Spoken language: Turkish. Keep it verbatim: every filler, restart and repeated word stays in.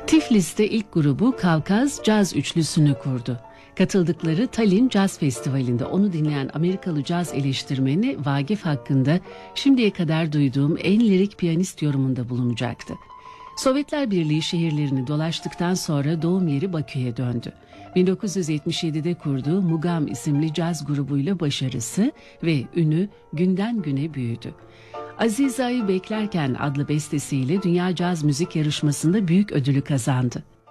Tiflis'te ilk grubu Kavkaz Caz Üçlüsü'nü kurdu. Katıldıkları Tallinn Caz Festivali'nde onu dinleyen Amerikalı caz eleştirmeni Vagif hakkında şimdiye kadar duyduğum en lirik piyanist yorumunda bulunacaktı. Sovyetler Birliği şehirlerini dolaştıktan sonra doğum yeri Bakü'ye döndü. bin dokuz yüz yetmiş yedide kurduğu Mugam isimli caz grubuyla başarısı ve ünü günden güne büyüdü. Aziza'yı Beklerken adlı bestesiyle Dünya Caz Müzik Yarışması'nda büyük ödülü kazandı.